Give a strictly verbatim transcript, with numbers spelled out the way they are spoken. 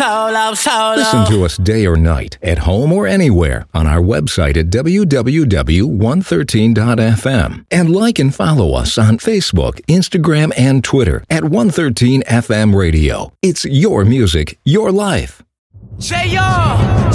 solo, solo. Listen to us day or night, at home or anywhere, on our website at w w w dot one thirteen dot f m. And like and follow us on Facebook, Instagram, and Twitter at one thirteen F M Radio. It's your music, your life. Say yo!